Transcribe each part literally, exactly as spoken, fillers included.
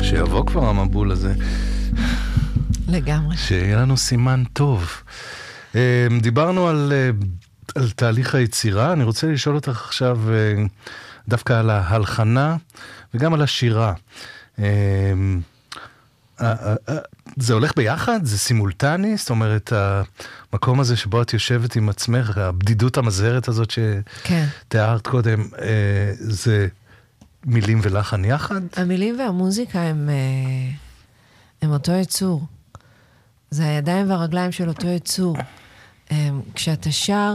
שיבוא כבר המבול הזה. לגמרי. שיהיה לנו סימן טוב. דיברנו על, על תהליך היצירה, אני רוצה לשאול אותך עכשיו דווקא על ההלחנה וגם על השירה. זה הולך ביחד? זה סימולטני? זאת אומרת, המקום הזה שבו את יושבת עם עצמך, הבדידות המזהרת הזאת שתיארת קודם, זה מילים ולחן יחד? המילים והמוזיקה הם, הם אותו יצור. זה הידיים והרגליים של אותו יצור. כשאתה שר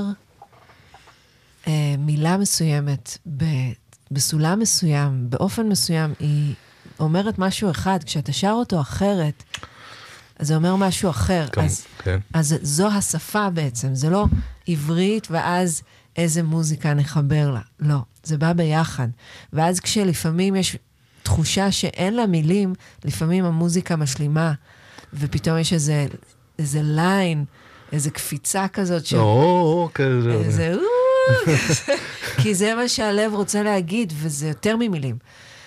מילה מסוימת, בסולם מסוים, באופן מסוים, היא אומרת משהו אחד. כשאתה שר אותו אחרת, אז זה אומר משהו אחר. כן, אז, כן. אז זו השפה בעצם. זה לא עברית ואז איזה מוזיקה נחבר לה. לא, זה בא ביחד. ואז כשלפעמים יש תחושה שאין לה מילים, לפעמים המוזיקה משלימה, ופתאום יש איזה, איזה ליין, איזה קפיצה כזאת. או, או, כזה. איזה, כי זה מה שהלב רוצה להגיד, וזה יותר ממילים.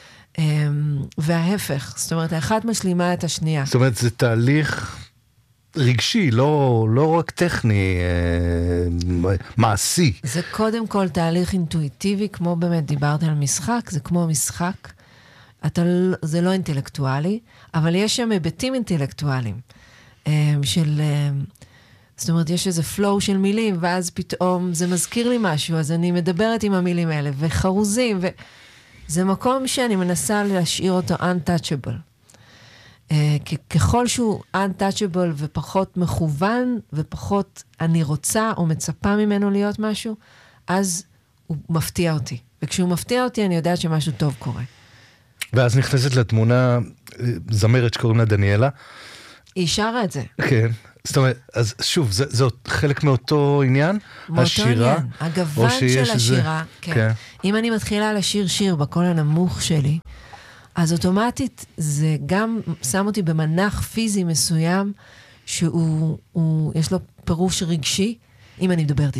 וההפך, זאת אומרת, האחת משלימה את השנייה. זאת אומרת, זה תהליך רגשי, לא, לא רק טכני, מעשי. זה קודם כל תהליך אינטואיטיבי, כמו באמת דיברת על משחק, זה כמו משחק. אתה, זה לא אינטלקטואלי, אבל יש שם היבטים אינטלקטואליים, של, זאת אומרת, יש איזה פלואו של מילים, ואז פתאום זה מזכיר לי משהו, אז אני מדברת עם המילים האלה, וחרוזים, וזה מקום שאני מנסה להשאיר אותו untouchable. ככל שהוא untouchable ופחות מכוון, ופחות אני רוצה או מצפה ממנו להיות משהו, אז הוא מפתיע אותי. וכשהוא מפתיע אותי, אני יודעת שמשהו טוב קורה. ואז נכנסת לתמונה זמרת שקוראים לה דניאלה. היא שרה את זה. כן. זאת אומרת, אז שוב, זה, זה חלק מאותו עניין? מאותו השירה? עניין. הגוון של השירה, כן. כן. אם אני מתחילה לשיר שיר בקול הנמוך שלי, אז אוטומטית זה גם שם אותי במנח פיזי מסוים, שהוא, הוא, יש לו פירוש רגשי, אם אני מדברת